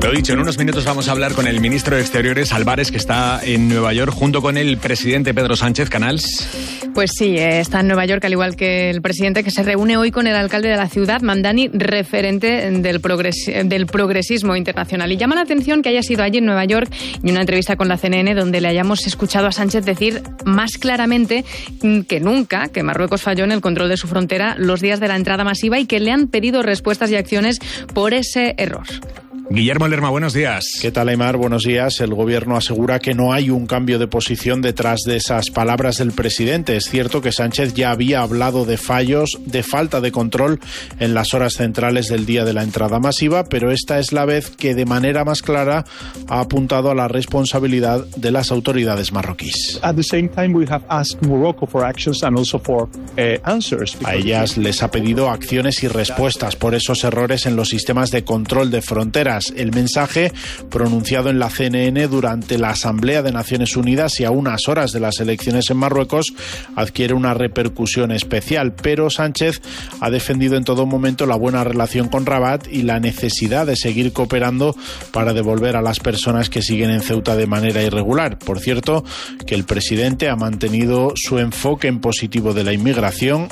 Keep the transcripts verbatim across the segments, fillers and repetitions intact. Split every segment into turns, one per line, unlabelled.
Lo dicho, en unos minutos vamos a hablar con el ministro de Exteriores, Álvarez, que está en Nueva York, junto con el presidente Pedro Sánchez. Canals.
Pues sí, está en Nueva York, al igual que el presidente, que se reúne hoy con el alcalde de la ciudad, Mamdani, referente del, progres del progresismo internacional. Y llama la atención que haya sido allí en Nueva York y una entrevista con la C N N donde le hayamos escuchado a Sánchez decir más claramente que nunca que Marruecos falló en el control de su frontera los días de la entrada masiva y que le han pedido respuestas y acciones por ese error.
Guillermo Lerma, buenos días.
¿Qué tal, Aimar? Buenos días. El gobierno asegura que no hay un cambio de posición detrás de esas palabras del presidente. Es cierto que Sánchez ya había hablado de fallos, de falta de control en las horas centrales del día de la entrada masiva, pero esta es la vez que de manera más clara ha apuntado a la responsabilidad de las autoridades marroquíes.
At the same time, we have asked Morocco for actions and also for uh, answers.
A ellas les ha pedido acciones y respuestas por esos errores en los sistemas de control de fronteras. El mensaje, pronunciado en la C N N durante la Asamblea de Naciones Unidas y a unas horas de las elecciones en Marruecos, adquiere una repercusión especial, pero Sánchez ha defendido en todo momento la buena relación con Rabat y la necesidad de seguir cooperando para devolver a las personas que siguen en Ceuta de manera irregular. Por cierto, que el presidente ha mantenido su enfoque en positivo de la inmigración.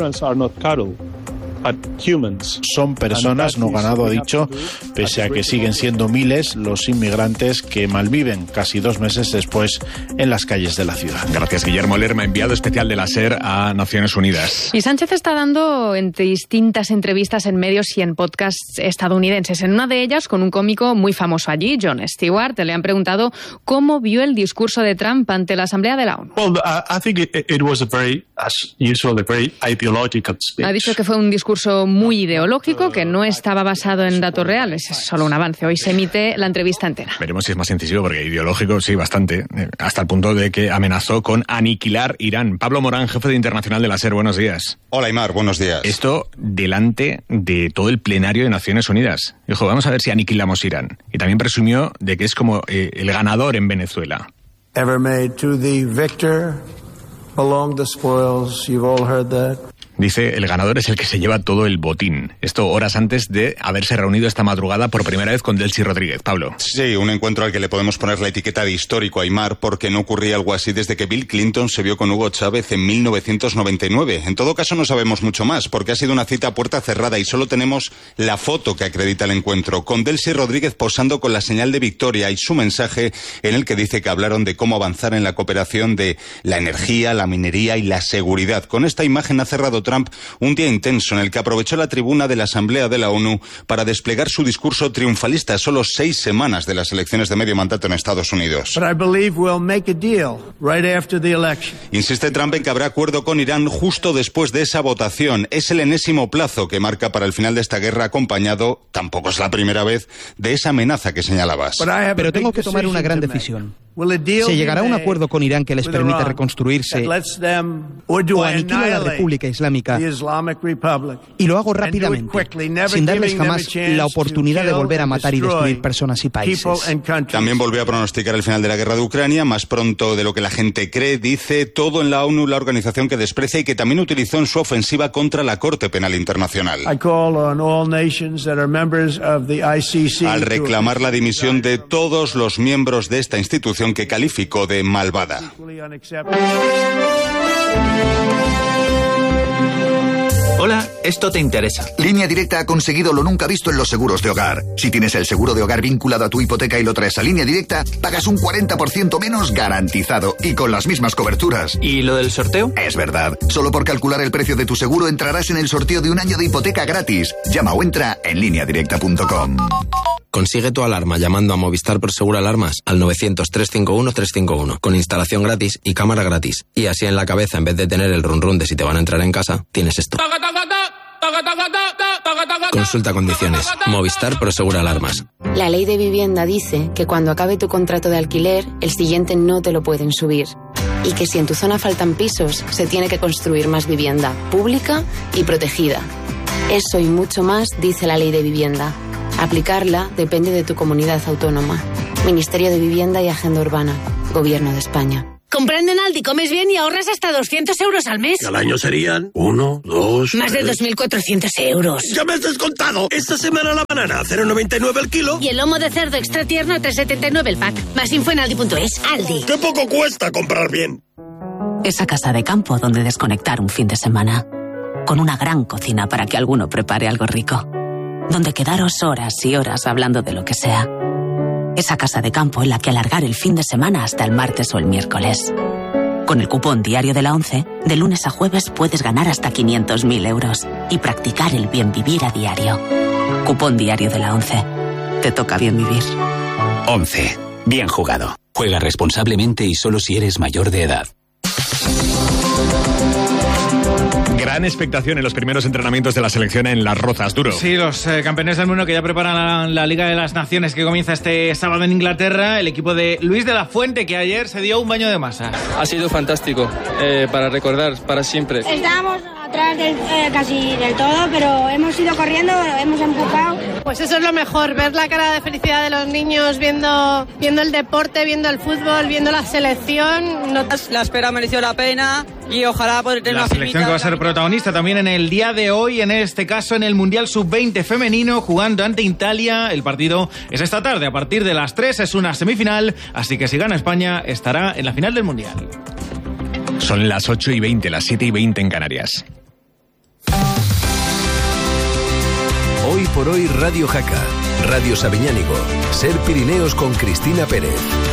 Son personas, no ganado, ha dicho, pese a que siguen siendo miles los inmigrantes que malviven casi dos meses después en las calles de la ciudad.
Gracias, Guillermo Lerma, enviado especial de la SER a Naciones Unidas.
Y Sánchez está dando entre distintas entrevistas en medios y en podcasts estadounidenses. En una de ellas, con un cómico muy famoso allí, Jon Stewart, le han preguntado cómo vio el discurso de Trump ante la Asamblea de la ONU.
Well, I think it, it was a very, as usual, a very ideological speech.
Ha dicho que fue un discurso muy ideológico, que no estaba basado en datos reales. Es solo un avance. Hoy se emite la entrevista entera.
Veremos si es más incisivo, porque ideológico sí, bastante. Hasta el punto de que amenazó con aniquilar Irán. Pablo Morán, jefe de internacional de la SER, buenos días.
Hola, Aimar, buenos días.
Esto delante de todo el plenario de Naciones Unidas. Dijo, vamos a ver si aniquilamos Irán. Y también presumió de que es como eh, el ganador en Venezuela.
Ever made to the victor belong the spoils. You've all heard that.
Dice, el ganador es el que se lleva todo el botín. Esto horas antes de haberse reunido esta madrugada por primera vez con Delcy Rodríguez. Pablo.
Sí, un encuentro al que le podemos poner la etiqueta de histórico, Aimar, porque no ocurría algo así desde que Bill Clinton se vio con Hugo Chávez en mil novecientos noventa y nueve. En todo caso, no sabemos mucho más, porque ha sido una cita a puerta cerrada y solo tenemos la foto que acredita el encuentro, con Delcy Rodríguez posando con la señal de victoria y su mensaje en el que dice que hablaron de cómo avanzar en la cooperación de la energía, la minería y la seguridad. Con esta imagen ha cerrado Trump un día intenso en el que aprovechó la tribuna de la Asamblea de la ONU para desplegar su discurso triunfalista a solo seis semanas de las elecciones de medio mandato en Estados Unidos.
But I believe we'll make a deal right after the election.
Insiste Trump en que habrá acuerdo con Irán justo después de esa votación. Es el enésimo plazo que marca para el final de esta guerra, acompañado, tampoco es la primera vez, de esa amenaza que señalabas.
Pero tengo que tomar una gran decisión. ¿Se llegará a un acuerdo con Irán que les permita reconstruirse o aniquila a la República Islámica? Y lo hago rápidamente, sin darles jamás la oportunidad de volver a matar y destruir personas y países.
También volvió a pronosticar el final de la guerra de Ucrania, más pronto de lo que la gente cree. Dice todo en la ONU, la organización que desprecia y que también utilizó en su ofensiva contra la Corte Penal Internacional. Al reclamar la dimisión de todos los miembros de esta institución que calificó de malvada.
Hola, esto te interesa.
Línea Directa ha conseguido lo nunca visto en los seguros de hogar. Si tienes el seguro de hogar vinculado a tu hipoteca y lo traes a Línea Directa, pagas un cuarenta por ciento menos garantizado y con las mismas coberturas.
¿Y lo del sorteo?
Es verdad. Solo por calcular el precio de tu seguro entrarás en el sorteo de un año de hipoteca gratis. Llama o entra en línea directa punto com.
Consigue tu alarma llamando a Movistar Prosegur Alarmas al novecientos, trescientos cincuenta y uno, trescientos cincuenta y uno, con instalación gratis y cámara gratis. Y así en la cabeza, en vez de tener el run run de si te van a entrar en casa, tienes esto. Consulta condiciones. Movistar Prosegur Alarmas.
La ley de vivienda dice que cuando acabe tu contrato de alquiler, el siguiente no te lo pueden subir. Y que si en tu zona faltan pisos, se tiene que construir más vivienda pública y protegida. Eso y mucho más dice la ley de vivienda. Aplicarla depende de tu comunidad autónoma. Ministerio de Vivienda y Agenda Urbana. Gobierno de España.
Comprando en Aldi comes bien y ahorras hasta doscientos euros al mes.
Y al año serían uno, dos...
Más de
tres...
dos mil cuatrocientos euros.
¡Ya me has descontado! Esta semana la banana a cero coma noventa y nueve el kilo.
Y el lomo de cerdo extra tierno a tres coma setenta y nueve el pack. Más info en aldi punto es. Aldi.
¡Qué poco cuesta comprar bien!
Esa casa de campo donde desconectar un fin de semana. Con una gran cocina para que alguno prepare algo rico. Donde quedaros horas y horas hablando de lo que sea. Esa casa de campo en la que alargar el fin de semana hasta el martes o el miércoles. Con el cupón diario de la ONCE, de lunes a jueves puedes ganar hasta quinientos mil euros y practicar el bien vivir a diario. Cupón diario de la ONCE. Te toca bien vivir.
ONCE. Bien jugado. Juega responsablemente y solo si eres mayor de edad.
Gran expectación en los primeros entrenamientos de la selección en Las Rozas, Duro.
Sí, los eh, campeones del mundo que ya preparan la, la Liga de las Naciones que comienza este sábado en Inglaterra. El equipo de Luis de la Fuente, que ayer se dio un baño de masa.
Ha sido fantástico, eh, para recordar, para siempre.
Estábamos atrás del, eh, casi del todo, pero hemos ido corriendo, hemos empujado.
Pues eso es lo mejor, ver la cara de felicidad de los niños viendo, viendo el deporte, viendo el fútbol, viendo la selección. No...
La espera mereció la pena y ojalá poder tener
la
una
selección que va a ser protagonista también en el día de hoy, en este caso en el Mundial sub veinte femenino, jugando ante Italia. El partido es esta tarde, a partir de las tres, es una semifinal, así que si gana España estará en la final del Mundial.
Son las ocho y veinte, las siete y veinte en Canarias.
Hoy por hoy Radio Jaca, Radio Sabiñánigo, Ser Pirineos con Cristina Pérez.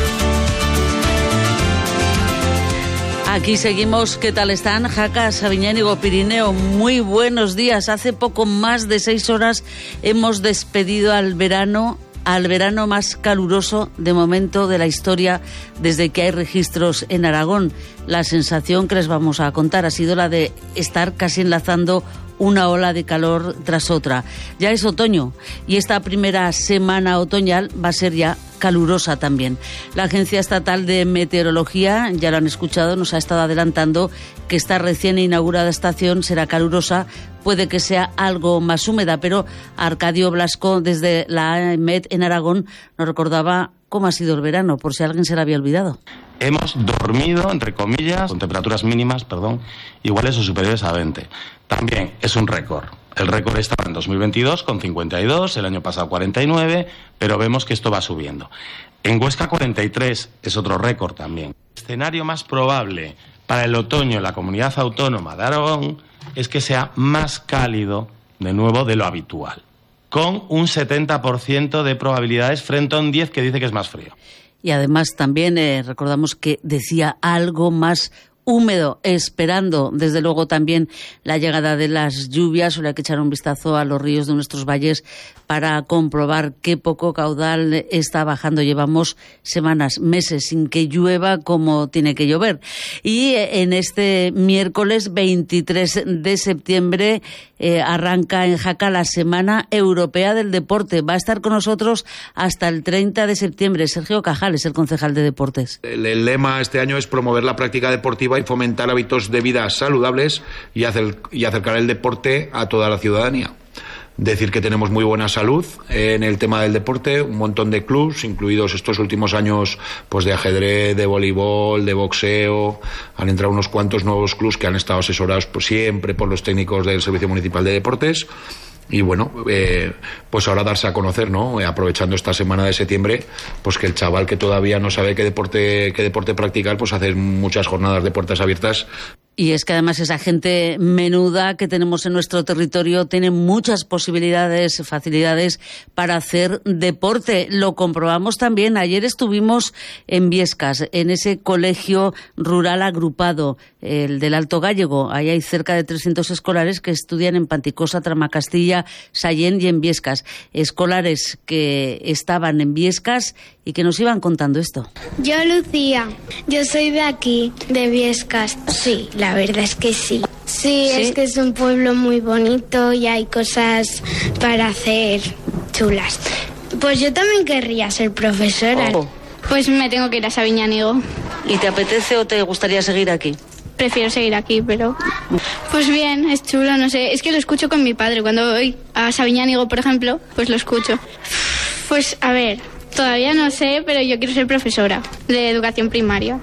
Aquí seguimos. ¿Qué tal están? Jaca, Sabiñánigo, Pirineo, muy buenos días. Hace poco más de seis horas hemos despedido al verano, al verano más caluroso de momento de la historia desde que hay registros en Aragón. La sensación que les vamos a contar ha sido la de estar casi enlazando una ola de calor tras otra. Ya es otoño y esta primera semana otoñal va a ser ya calurosa también. La Agencia Estatal de Meteorología, ya lo han escuchado, nos ha estado adelantando que esta recién inaugurada estación será calurosa, puede que sea algo más húmeda, pero Arcadio Blasco desde la AEMET en Aragón nos recordaba cómo ha sido el verano, por si alguien se le había olvidado.
Hemos dormido, entre comillas, con temperaturas mínimas, perdón, iguales o superiores a veinte. También es un récord. El récord estaba en dos mil veintidós con cincuenta y dos, el año pasado cuarenta y nueve, pero vemos que esto va subiendo. En Huesca cuarenta y tres es otro récord también. El escenario más probable para el otoño en la comunidad autónoma de Aragón es que sea más cálido, de nuevo, de lo habitual, con un setenta por ciento de probabilidades frente a un diez por ciento que dice que es más frío.
Y además también eh, recordamos que decía algo más húmedo, esperando desde luego también la llegada de las lluvias. Solo hay que echar un vistazo a los ríos de nuestros valles para comprobar qué poco caudal está bajando. Llevamos semanas, meses sin que llueva como tiene que llover. Y en este miércoles veintitrés de septiembre eh, arranca en Jaca la Semana Europea del Deporte. Va a estar con nosotros hasta el treinta de septiembre. Sergio Cajales, el concejal de Deportes.
El, el lema este año es promover la práctica deportiva y fomentar hábitos de vida saludables y, hacer, y acercar el deporte a toda la ciudadanía. Decir que tenemos muy buena salud en el tema del deporte, un montón de clubs, incluidos estos últimos años pues de ajedrez, de voleibol, de boxeo. Han entrado unos cuantos nuevos clubs que han estado asesorados pues, siempre por los técnicos del Servicio Municipal de Deportes. Y bueno, eh, pues ahora darse a conocer, ¿no? Eh, aprovechando esta semana de septiembre, pues que el chaval que todavía no sabe qué deporte, qué deporte practicar, pues hace muchas jornadas de puertas abiertas.
Y es que además esa gente menuda que tenemos en nuestro territorio tiene muchas posibilidades, facilidades para hacer deporte. Lo comprobamos también. Ayer estuvimos en Biescas, en ese colegio rural agrupado, el del Alto Gállego. Ahí hay cerca de trescientos escolares que estudian en Panticosa, Tramacastilla, Sallén y en Biescas. Escolares que estaban en Biescas y que nos iban contando esto.
Yo, Lucía, yo soy de aquí, de Biescas. Sí, la verdad es que sí. sí. Sí, es que es un pueblo muy bonito y hay cosas para hacer chulas. Pues yo también querría ser profesora.
Oh.
Pues me tengo que ir a Sabiñánigo.
¿Y te apetece o te gustaría seguir aquí?
Prefiero seguir aquí, pero... Pues bien, es chulo, no sé. Es que lo escucho con mi padre. Cuando voy a Sabiñánigo, por ejemplo, pues lo escucho. Pues, a ver... Todavía no sé, pero yo quiero ser profesora de educación primaria.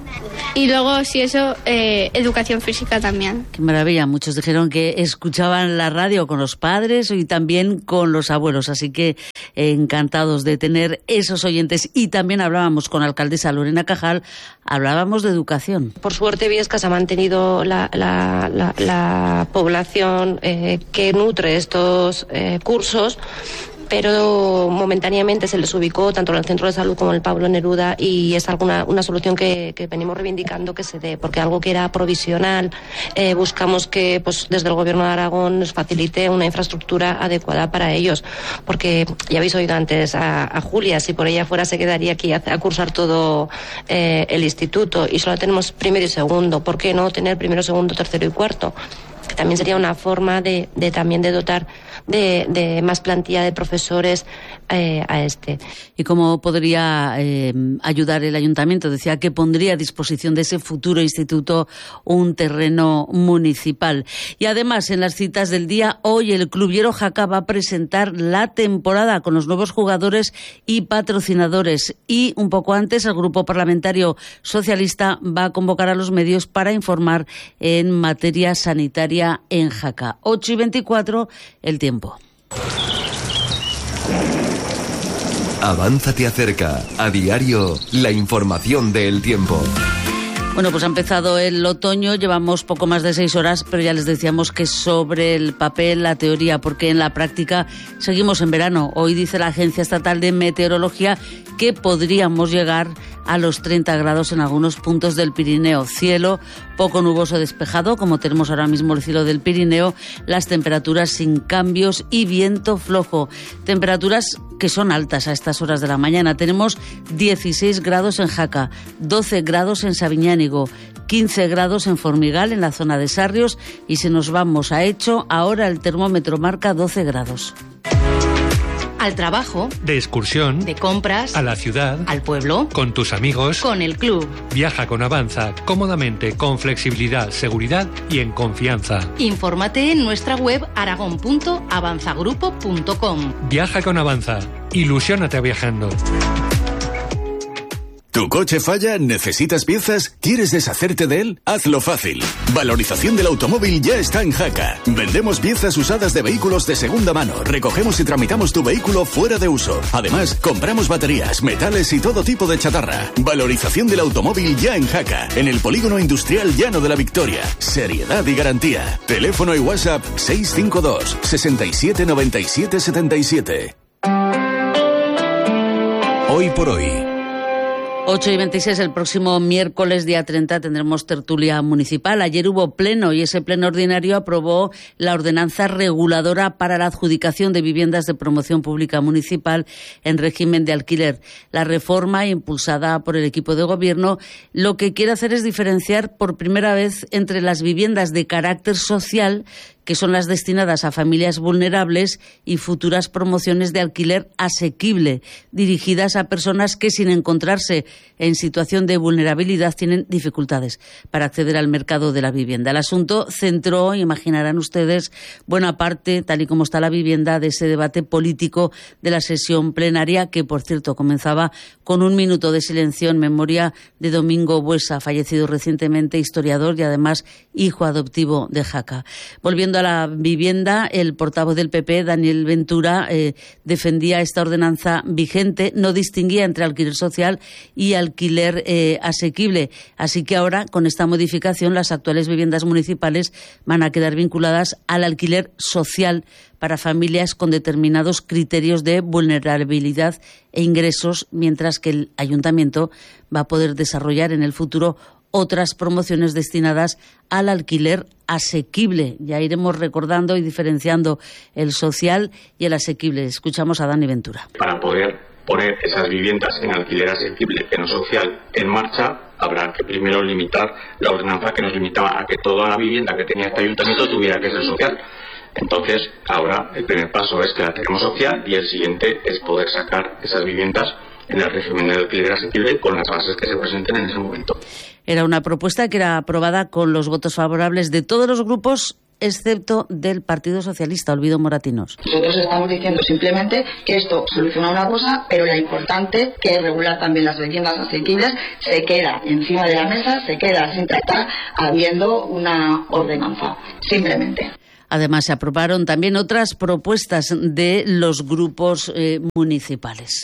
Y luego, si eso, eh, educación física también.
Qué maravilla. Muchos dijeron que escuchaban la radio con los padres y también con los abuelos. Así que eh, encantados de tener esos oyentes. Y también hablábamos con la alcaldesa Lorena Cajal, hablábamos de educación.
Por suerte, Viescas ha mantenido la, la, la, la población eh, que nutre estos eh, cursos, pero momentáneamente se les ubicó tanto en el centro de salud como en el Pablo Neruda, y es alguna una solución que, que venimos reivindicando que se dé, porque algo que era provisional, eh, buscamos que pues desde el Gobierno de Aragón nos facilite una infraestructura adecuada para ellos, porque ya habéis oído antes a, a Julia, si por ella fuera se quedaría aquí a, a cursar todo eh, el instituto, y solo tenemos primero y segundo. ¿Por qué no tener primero, segundo, tercero y cuarto? Que también sería una forma de, de también de dotar de, de más plantilla de profesores eh, a este.
¿Y cómo podría eh, ayudar el ayuntamiento? Decía que pondría a disposición de ese futuro instituto un terreno municipal. Y además, en las citas del día, hoy el Clubiero Jaca va a presentar la temporada con los nuevos jugadores y patrocinadores. Y un poco antes, el Grupo Parlamentario Socialista va a convocar a los medios para informar en materia sanitaria en Jaca. ocho y veinticuatro, el tiempo.
Avanza te acerca. A diario, la información del tiempo.
Bueno, pues ha empezado el otoño, llevamos poco más de seis horas, pero ya les decíamos que sobre el papel la teoría, porque en la práctica seguimos en verano. Hoy dice la Agencia Estatal de Meteorología que podríamos llegar a los treinta grados en algunos puntos del Pirineo. Cielo poco nuboso despejado, como tenemos ahora mismo el cielo del Pirineo, las temperaturas sin cambios y viento flojo. Temperaturas que son altas a estas horas de la mañana. Tenemos dieciséis grados en Jaca, doce grados en Sabiñánigo, quince grados en Formigal, en la zona de Sarrios, y si nos vamos a Hecho, ahora el termómetro marca doce grados.
Al trabajo,
de excursión,
de compras,
a la ciudad,
al pueblo,
con tus amigos,
con el club.
Viaja con Avanza cómodamente, con flexibilidad, seguridad y en confianza.
Infórmate en nuestra web aragón punto avanzagrupo punto com.
Viaja con Avanza. Ilusiónate viajando.
¿Tu coche falla? ¿Necesitas piezas? ¿Quieres deshacerte de él? Hazlo fácil. Valorización del automóvil ya está en Jaca. Vendemos piezas usadas de vehículos de segunda mano. Recogemos y tramitamos tu vehículo fuera de uso. Además, compramos baterías, metales y todo tipo de chatarra. Valorización del automóvil ya en Jaca. En el Polígono Industrial Llano de la Victoria. Seriedad y garantía. Teléfono y WhatsApp seis cinco dos, seis siete, nueve siete, siete siete.
Hoy por hoy.
ocho y veintiséis, el próximo miércoles, día treinta, tendremos tertulia municipal. Ayer hubo pleno y ese pleno ordinario aprobó la ordenanza reguladora para la adjudicación de viviendas de promoción pública municipal en régimen de alquiler. La reforma, impulsada por el equipo de gobierno, lo que quiere hacer es diferenciar por primera vez entre las viviendas de carácter social, que son las destinadas a familias vulnerables, y futuras promociones de alquiler asequible, dirigidas a personas que, sin encontrarse en situación de vulnerabilidad, tienen dificultades para acceder al mercado de la vivienda. El asunto centró, imaginarán ustedes, buena parte, tal y como está la vivienda, de ese debate político de la sesión plenaria, que, por cierto, comenzaba con un minuto de silencio en memoria de Domingo Buesa, fallecido recientemente, historiador y además hijo adoptivo de Jaca. Volviendo a la vivienda, el portavoz del P P, Daniel Ventura, eh, defendía esta ordenanza vigente, no distinguía entre alquiler social y alquiler eh, asequible. Así que ahora, con esta modificación, las actuales viviendas municipales van a quedar vinculadas al alquiler social para familias con determinados criterios de vulnerabilidad e ingresos, mientras que el ayuntamiento va a poder desarrollar en el futuro otras promociones destinadas al alquiler asequible. Ya iremos recordando y diferenciando el social y el asequible. Escuchamos a Dani Ventura.
Para poder poner esas viviendas en alquiler asequible, en lo social, en marcha, habrá que primero limitar la ordenanza que nos limitaba a que toda la vivienda que tenía este ayuntamiento tuviera que ser social. Entonces, ahora el primer paso es que la tenemos social y el siguiente es poder sacar esas viviendas en el régimen de alquiler asequible con las bases que se presenten en ese momento.
Era una propuesta que era aprobada con los votos favorables de todos los grupos excepto del Partido Socialista. Olvido Moratinos.
Nosotros estamos diciendo simplemente que esto soluciona una cosa, pero la importante, que es regular también las viviendas asequibles, se queda encima de la mesa, se queda sin tratar, habiendo una ordenanza, simplemente.
Además, se aprobaron también otras propuestas de los grupos eh, municipales.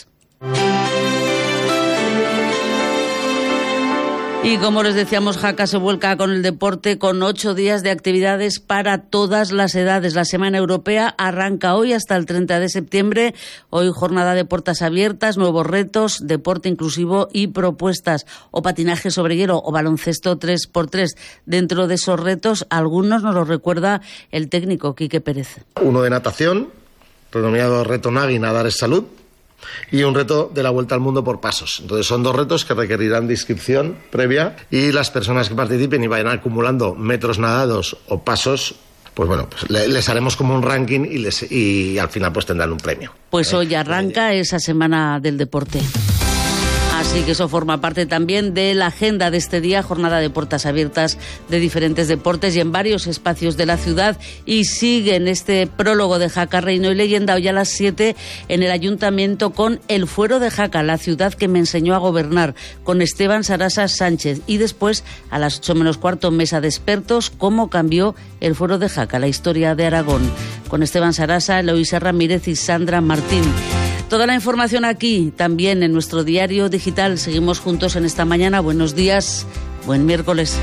Y como les decíamos, Jaca se vuelca con el deporte con ocho días de actividades para todas las edades. La Semana Europea arranca hoy hasta el treinta de septiembre. Hoy jornada de puertas abiertas, nuevos retos, deporte inclusivo y propuestas. O patinaje sobre hielo o baloncesto tres por tres. Dentro de esos retos, algunos nos los recuerda el técnico Quique Pérez.
Uno de natación, denominado Reto Nagui, nadar es salud. Y un reto de la vuelta al mundo por pasos. Entonces son dos retos que requerirán de inscripción previa y las personas que participen y vayan acumulando metros nadados o pasos, pues bueno, pues les haremos como un ranking y, les, y al final pues tendrán un premio.
Pues hoy arranca esa Semana del Deporte. Así que eso forma parte también de la agenda de este día, jornada de puertas abiertas de diferentes deportes y en varios espacios de la ciudad. Y sigue en este prólogo de Jaca, Reino y Leyenda, hoy a las siete en el Ayuntamiento con El Fuero de Jaca, la ciudad que me enseñó a gobernar, con Esteban Sarasa Sánchez. Y después, a las ocho menos cuarto, mesa de expertos, cómo cambió el Fuero de Jaca, la historia de Aragón, con Esteban Sarasa, Eloísa Ramírez y Sandra Martín. Toda la información aquí, también en nuestro diario digital. Seguimos juntos en esta mañana. Buenos días, buen miércoles.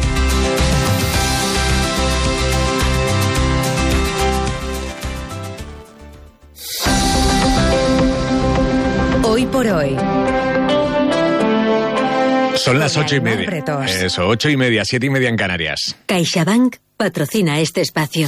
Hoy por hoy.
Son las ocho y media. Eso, ocho y media, siete y media en Canarias.
CaixaBank patrocina este espacio.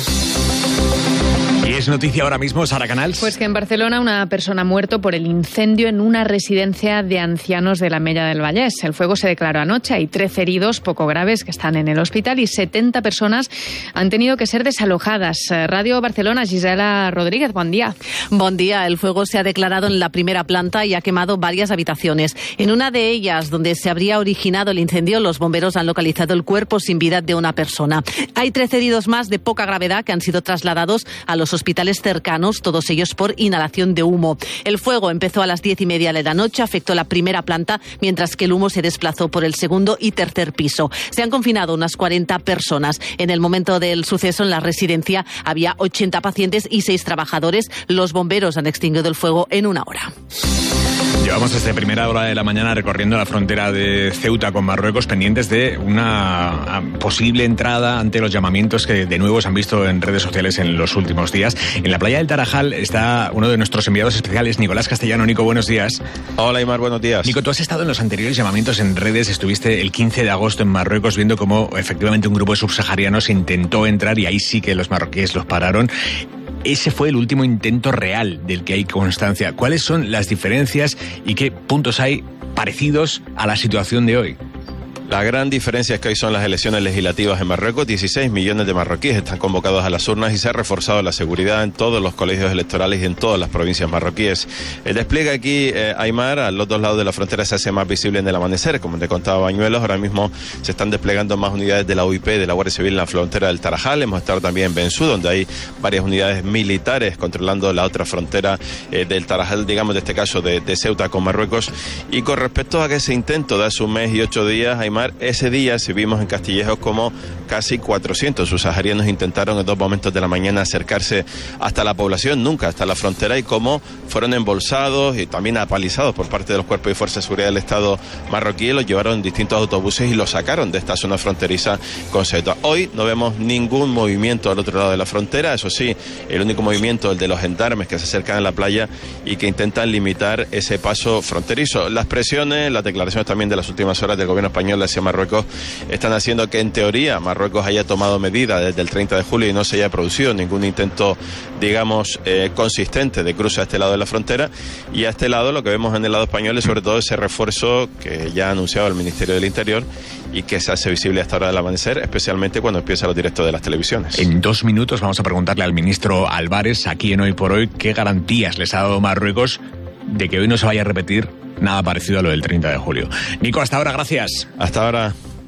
Y es noticia ahora mismo, Sara Canals.
Pues que en Barcelona una persona ha muerto por el incendio en una residencia de ancianos de la Mella del Vallès. El fuego se declaró anoche, hay trece heridos poco graves que están en el hospital y setenta personas han tenido que ser desalojadas. Radio Barcelona, Gisela Rodríguez, buen día.
Buen día, el fuego se ha declarado en la primera planta y ha quemado varias habitaciones. En una de ellas, donde se habría originado el incendio, los bomberos han localizado el cuerpo sin vida de una persona. Hay trece heridos más de poca gravedad que han sido trasladados a los hospitales cercanos, todos ellos por inhalación de humo. El fuego empezó a las diez y media de la noche, afectó la primera planta, mientras que el humo se desplazó por el segundo y tercer piso. Se han confinado unas cuarenta personas. En el momento del suceso, en la residencia había ochenta pacientes y seis trabajadores. Los bomberos han extinguido el fuego en una hora.
Llevamos desde primera hora de la mañana recorriendo la frontera de Ceuta con Marruecos, pendientes de una posible entrada ante los llamamientos que de nuevo se han visto en redes sociales en los últimos días. En la playa del Tarajal está uno de nuestros enviados especiales, Nicolás Castellano. Nico, buenos días.
Hola, Aimar, buenos días.
Nico, tú has estado en los anteriores llamamientos en redes, estuviste el quince de agosto en Marruecos viendo cómo efectivamente un grupo de subsaharianos intentó entrar y ahí sí que los marroquíes los pararon. Ese fue el último intento real del que hay constancia. ¿Cuáles son las diferencias y qué puntos hay parecidos a la situación de hoy?
La gran diferencia es que hoy son las elecciones legislativas en Marruecos. dieciséis millones de marroquíes están convocados a las urnas y se ha reforzado la seguridad en todos los colegios electorales y en todas las provincias marroquíes. El despliegue aquí, eh, Aimar, a los dos lados de la frontera se hace más visible en el amanecer. Como te contaba Bañuelos, ahora mismo se están desplegando más unidades de la U I P, de la Guardia Civil en la frontera del Tarajal. Hemos estado también en Bensú, donde hay varias unidades militares controlando la otra frontera eh, del Tarajal, digamos, de este caso de, de Ceuta con Marruecos. Y con respecto a ese intento de hace un mes y ocho días, Aimar, ese día se vimos en Castillejo como casi cuatrocientos subsaharianos intentaron en dos momentos de la mañana acercarse hasta la población, nunca hasta la frontera, y cómo fueron embolsados y también apalizados por parte de los cuerpos y fuerzas de seguridad del Estado marroquí. Los llevaron en distintos autobuses y los sacaron de esta zona fronteriza con Ceuta. Hoy no vemos ningún movimiento al otro lado de la frontera, eso sí, el único movimiento, el de los gendarmes que se acercan a la playa y que intentan limitar ese paso fronterizo. Las presiones, las declaraciones también de las últimas horas del gobierno español hacia Marruecos están haciendo que en teoría Marruecos haya tomado medidas desde el treinta de julio y no se haya producido ningún intento, digamos, eh, consistente de cruce a este lado de la frontera. Y a este lado lo que vemos en el lado español es sobre todo ese refuerzo que ya ha anunciado el Ministerio del Interior y que se hace visible hasta ahora del amanecer, especialmente cuando empiezan los directos de las televisiones.
En dos minutos vamos a preguntarle al ministro Álvarez, aquí en Hoy por Hoy, qué garantías les ha dado Marruecos de que hoy no se vaya a repetir nada parecido a lo del treinta de julio. Nico, hasta ahora, gracias.
Hasta ahora.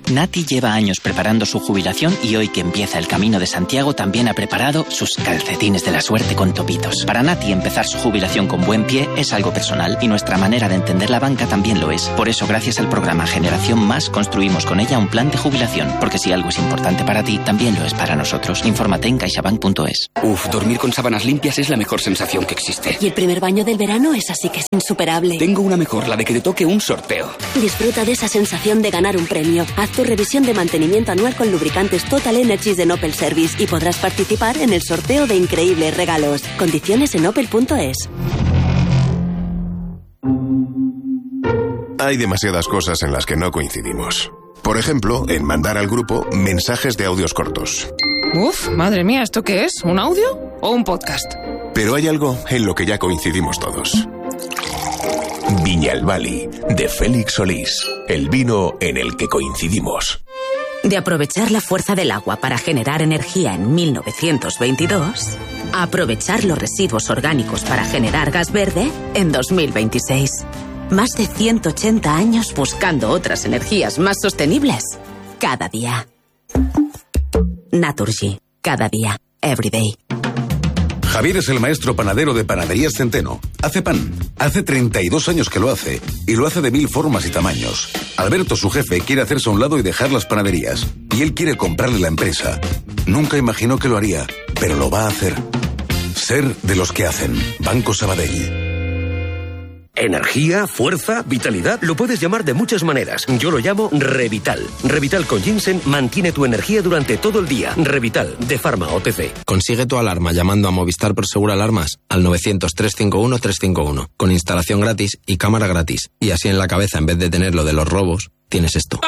Nati lleva años preparando su jubilación y hoy que empieza el Camino de Santiago también ha preparado sus calcetines de la suerte con topitos. Para Nati empezar su jubilación con buen pie es algo personal y nuestra manera de entender la banca también lo es. Por eso, gracias al programa Generación Más, construimos con ella un plan de jubilación, porque si algo es importante para ti, también lo es para nosotros. Infórmate en caixabank punto es.
Uf, dormir con sábanas limpias es la mejor sensación que existe.
Y el primer baño del verano es así que es insuperable.
Tengo una mejor, la de que te toque un sorteo.
Disfruta de esa sensación de ganar un premio. Haz tu revisión de mantenimiento anual con lubricantes Total Energies de Opel Service y podrás participar en el sorteo de increíbles regalos. Condiciones en opel punto es.
Hay demasiadas cosas en las que no coincidimos. Por ejemplo, en mandar al grupo mensajes de audios cortos.
Uf, madre mía, ¿esto qué es? ¿Un audio o un podcast?
Pero hay algo en lo que ya coincidimos todos. Viñalbali, de Félix Solís. El vino en el que coincidimos.
De aprovechar la fuerza del agua para generar energía en mil novecientos veintidós, a aprovechar los residuos orgánicos para generar gas verde en dos mil veintiséis. Más de ciento ochenta años buscando otras energías más sostenibles. Cada día. Naturgy. Cada día. Every day.
Javier es el maestro panadero de Panaderías Centeno. Hace pan. Hace treinta y dos años que lo hace. Y lo hace de mil formas y tamaños. Alberto, su jefe, quiere hacerse a un lado y dejar las panaderías. Y él quiere comprarle la empresa. Nunca imaginó que lo haría, pero lo va a hacer. Ser de los que hacen. Banco Sabadell.
Energía, fuerza, vitalidad, lo puedes llamar de muchas maneras. Yo lo llamo Revital. Revital con ginseng mantiene tu energía durante todo el día. Revital, de Pharma O T C.
Consigue tu alarma llamando a Movistar Prosegur Alarmas al novecientos, trescientos cincuenta y uno, trescientos cincuenta y uno, con instalación gratis y cámara gratis. Y así en la cabeza, en vez de tener lo de los robos, tienes esto.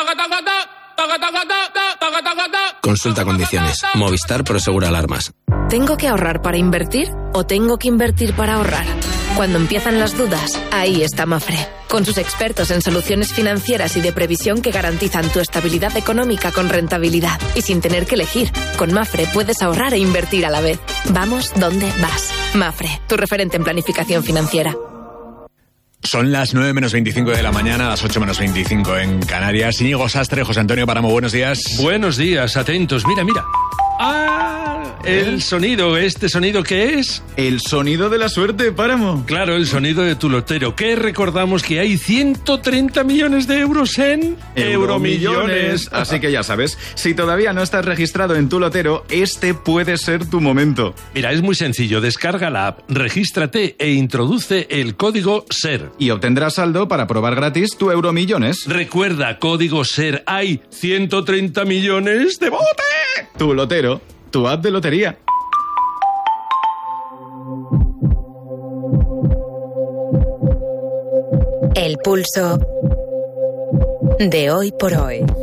Consulta condiciones. Movistar Prosegur Alarmas.
¿Tengo que ahorrar para invertir o tengo que invertir para ahorrar? Cuando empiezan las dudas, ahí está Mafre, con sus expertos en soluciones financieras y de previsión que garantizan tu estabilidad económica con rentabilidad y sin tener que elegir. Con Mafre puedes ahorrar e invertir a la vez. Vamos donde vas. Mafre, tu referente en planificación financiera.
Son las nueve menos veinticinco de la mañana, las ocho menos veinticinco en Canarias. Íñigo Sastre, José Antonio Páramo, buenos días.
Buenos días, atentos. Mira, mira. ¡Ah! El sonido, ¿este sonido qué es?
El sonido de la suerte, Páramo.
Claro, el sonido de tu lotero. Que recordamos que hay ciento treinta millones de euros en
Euromillones. Así que ya sabes, si todavía no estás registrado en tu lotero, este puede ser tu momento.
Mira, es muy sencillo. Descarga la app, regístrate e introduce el código SER.
Y obtendrás saldo para probar gratis tu Euromillones.
Recuerda, código SER. Hay ciento treinta millones de bote.
Tu lotero, tu app de lotería.
El pulso de hoy por hoy.